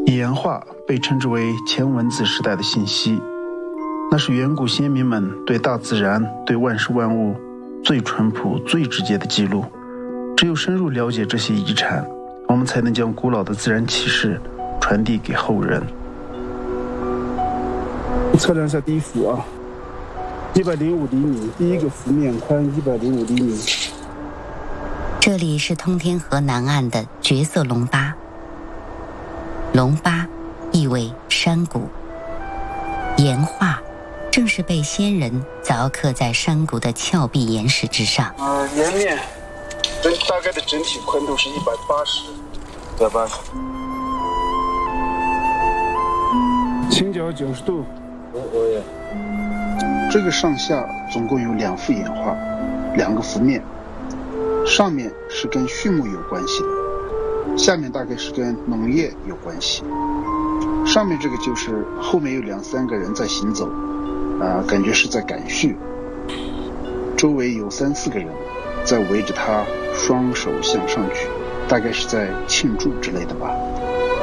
岩画被称之为前文字时代的信息，那是远古先民们对大自然、对万事万物最淳朴、最直接的记录。只有深入了解这些遗产，我们才能将古老的自然启示传递给后人。测量一下第一幅啊，105厘米，第一个幅面宽105厘米。 这里是通天河南岸的绝色龙巴，龙巴意为山谷，岩画正是被先人凿刻在山谷的峭壁岩石之上。 岩面大概的整体宽度是180，倾角90度。这个上下总共有2幅岩画，2个幅面，上面是跟畜牧有关系的，下面大概是跟农业有关系。上面这个就是后面有2-3个人在行走，感觉是在赶畜，周围有3-4个人在围着他双手向上举，大概是在庆祝之类的吧。